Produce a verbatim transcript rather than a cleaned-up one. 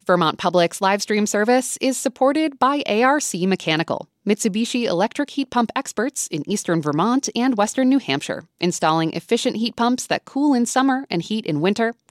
Vermont Public's live stream service is supported by A R C Mechanical, Mitsubishi electric heat pump experts in eastern Vermont and western New Hampshire, installing efficient heat pumps that cool in summer and heat in winter